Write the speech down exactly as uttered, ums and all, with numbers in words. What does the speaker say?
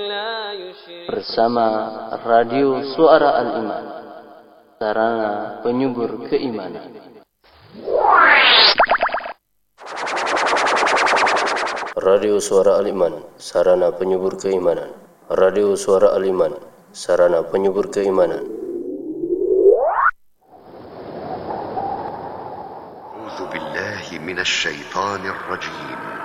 bersama Radio Suara Al-Iman, sarana penyubur keimanan. Radio Suara Al-Iman, sarana penyubur keimanan. Radio Suara Al-Iman, sarana penyubur keimanan. A'udzu billahi minasy syaithanir rajim.